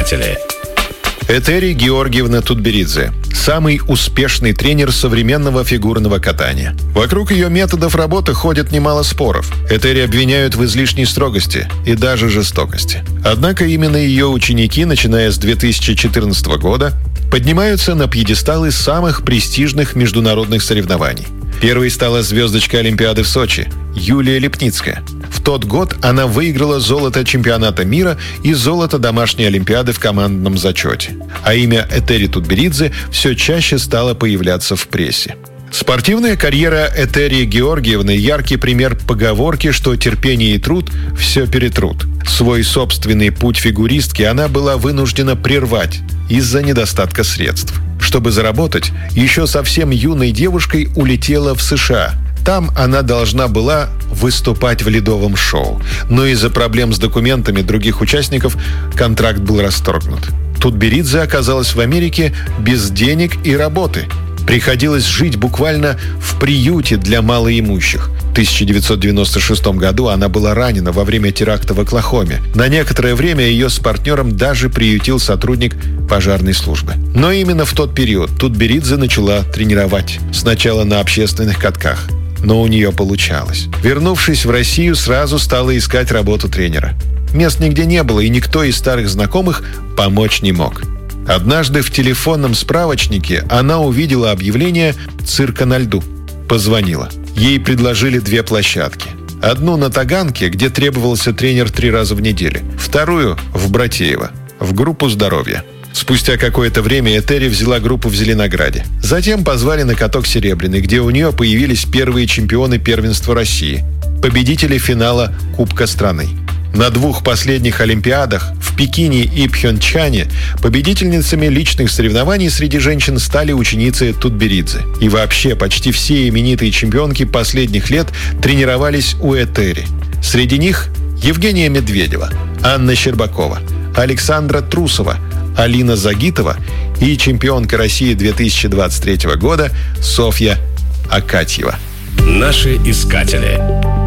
искатели. Этери Георгиевна Тутберидзе – самый успешный тренер современного фигурного катания. Вокруг ее методов работы ходит немало споров. Этери обвиняют в излишней строгости и даже жестокости. Однако именно ее ученики, начиная с 2014 года, поднимаются на пьедесталы самых престижных международных соревнований. Первой стала звездочка Олимпиады в Сочи – Юлия Липницкая. В тот год она выиграла золото чемпионата мира и золото домашней Олимпиады в командном зачете. А имя Этери Тутберидзе все чаще стало появляться в прессе. Спортивная карьера Этери Георгиевны – яркий пример поговорки, что терпение и труд все перетрут. Свой собственный путь фигуристки она была вынуждена прервать из-за недостатка средств. Чтобы заработать, еще совсем юной девушкой улетела в США. Там она должна была выступать в ледовом шоу. Но из-за проблем с документами других участников контракт был расторгнут. Тутберидзе оказалась в Америке без денег и работы. Приходилось жить буквально в приюте для малоимущих. В 1996 году она была ранена во время теракта в Оклахоме. На некоторое время ее с партнером даже приютил сотрудник пожарной службы. Но именно в тот период Тутберидзе начала тренировать. Сначала на общественных катках. Но у нее получалось. Вернувшись в Россию, сразу стала искать работу тренера. Мест нигде не было, и никто из старых знакомых помочь не мог. Однажды в телефонном справочнике она увидела объявление «Цирка на льду». Позвонила. Ей предложили 2 площадки. Одну на Таганке, где требовался тренер 3 раза в неделю. Вторую в Братеево, в группу «Здоровье». Спустя какое-то время Этери взяла группу в Зеленограде. Затем позвали на каток «Серебряный», где у нее появились первые чемпионы первенства России, победители финала Кубка страны. На 2 последних Олимпиадах в Пекине и Пхьончхане победительницами личных соревнований среди женщин стали ученицы Тутберидзе. И вообще почти все именитые чемпионки последних лет тренировались у Этери. Среди них Евгения Медведева, Анна Щербакова, Александра Трусова, Алина Загитова и чемпионка России 2023 года Софья Акатьева. Наши искатели.